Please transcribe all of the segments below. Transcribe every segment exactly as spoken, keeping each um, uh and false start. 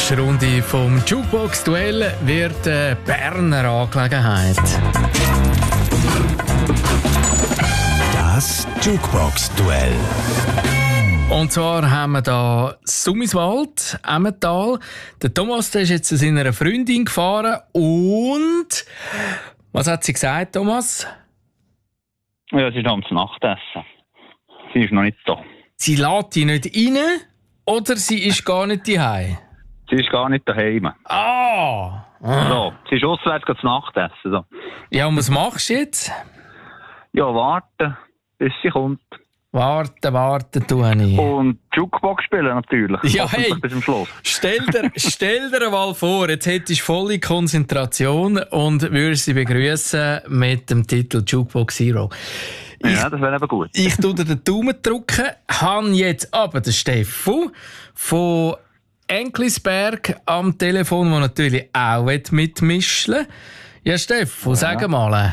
letzte Runde vom Jukebox-Duell wird eine Berner Angelegenheit. Das Jukebox-Duell. Und zwar haben wir da Summiswald, Emmental. Der Thomas, der ist jetzt zu seiner Freundin gefahren und... Was hat sie gesagt, Thomas? Ja, sie ist noch am Nachtessen. Sie ist noch nicht da. Sie lädt dich nicht rein oder sie ist gar nicht daheim? Sie ist gar nicht daheim. Ah! ah. So, sie ist auswärts zu Nachtessen. So. Ja, und was machst du jetzt? Ja, warten, bis sie kommt. Warten, warten, tue ich. Und Jukebox spielen natürlich. Ja, hey, bis zum Schluss. Stell dir, stell dir mal vor, jetzt hättest du volle Konzentration und würdest sie begrüßen mit dem Titel Jukebox Hero. Ich, ja, das wäre eben gut. Ich tue dir den Daumen drücken, habe jetzt aber den Steffu von Enklisberg am Telefon, der natürlich auch mitmischen will. Ja, Steffu, ja. Sag mal.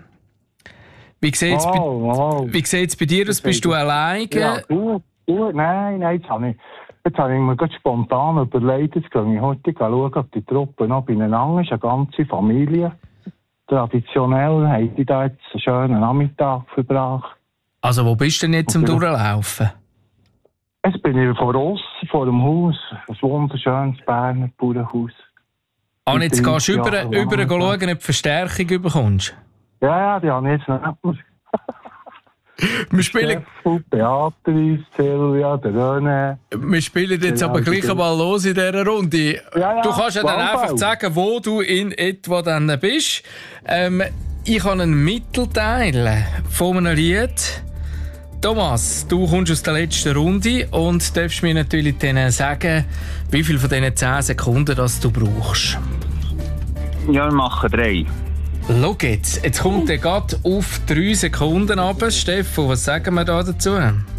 Wie sieht es oh, bei, oh. bei dir aus? Bist du alleine? Ja, gut, gut. Nein, nein, jetzt habe ich, jetzt habe ich mir ganz spontan überlegt, jetzt gehe ich heute schauen, ob die Truppe noch beieinander ist, eine ganze Familie. Traditionell haben die da jetzt einen schönen Nachmittag verbracht. Also wo bist du denn jetzt zum Durchlaufen? Jetzt bin ich vor uns, vor dem Haus, ein wunderschönes Berner Bauernhaus. Ah, und jetzt gehst du über, über schauen, ob du Verstärkung bekommst? Ja, ja, die habe ich jetzt nicht. Wir spielen... Steffu, Beatrice, Silvia, der René. Wir spielen jetzt aber gleich einmal los in dieser Runde. Ja, ja, du kannst ja dann einfach sagen, wo du in etwa dann bist. Ähm, ich habe einen Mittelteil von einem Lied. Thomas, du kommst aus der letzten Runde und darfst mir natürlich dann sagen, wie viel von diesen zehn Sekunden das du brauchst. Ja, wir machen drei. Schau jetzt, jetzt kommt er gerade auf drei Sekunden runter. Steffu, was sagen wir da dazu?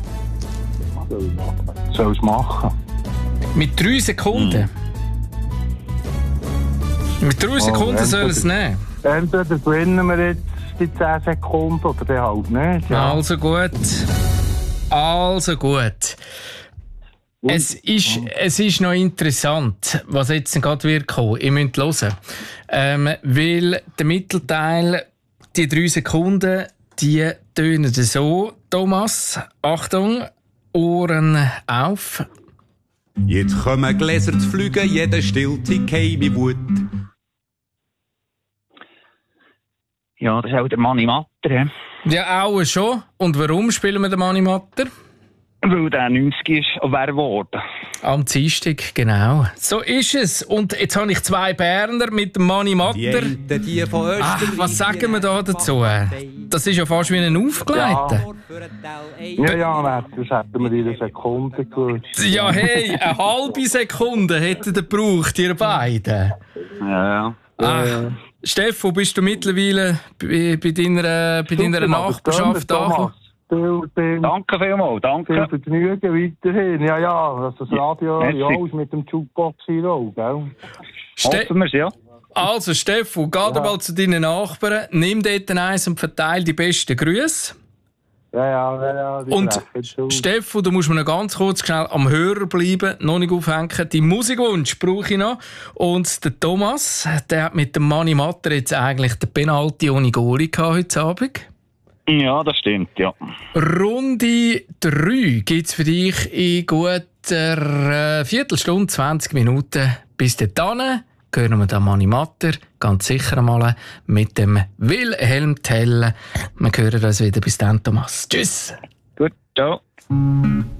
Soll es machen? Mit drei Sekunden? Hm. Mit drei Sekunden oh, soll es nehmen? Entweder gewinnen wir jetzt die zehn Sekunden oder dann halt nicht. Ja. Also gut. Also gut. Es ist, es ist noch interessant, was jetzt gerade wird kommen. Ihr müsst hören. Ähm, weil der Mittelteil, die drei Sekunden, die tönen so. Thomas, Achtung, Ohren auf. Jetzt kommen Gläser zu fliegen, jeder stillt sich keine Wut. Ja, das ist auch der Manni Matter. Ja, auch schon. Und warum spielen wir den Manni Matter? Weil der neunzig ist und wer geworden. Am Dienstag, genau. So ist es. Und jetzt habe ich zwei Berner mit dem Manni Matter. Die, die von Ach, was sagen wir da dazu? Das ist ja fast wie ein Aufgeleiter. Ja, ja, ja, das hätten wir in einer Sekunde gewusst. Ja, hey, eine halbe Sekunde hättet ihr gebraucht, ihr beiden. Ja, ja. Ach, Steffu, bist du mittlerweile bei, bei deiner, bei deiner Nachbarschaft angekommen? Danke vielmals, danke. Viel Vergnügen weiterhin. Ja, ja, das Radio ja, alles mit dem Jukebox Hero, gell? Ste- Hoffen wir's, ja. Also, Steffu, geh ja. mal zu deinen Nachbarn, nimm dort eins und verteile die besten Grüße. Ja, ja, ja, ja. Und Steffu, du musst mir noch ganz kurz schnell am Hörer bleiben, noch nicht aufhängen. Die Musikwunsch brauche ich noch. Und der Thomas, der hat mit dem Manni Matter jetzt eigentlich den Penalty ohne Goalie gehabt heute Abend. Ja, das stimmt, ja. Runde drei gibt es für dich in guter äh, Viertelstunde, zwanzig Minuten. Bis dahin hören wir den Manni Matter ganz sicher mal mit dem Wilhelm Tell. Wir hören uns wieder. Bis dann, Thomas. Tschüss. Gut, ciao.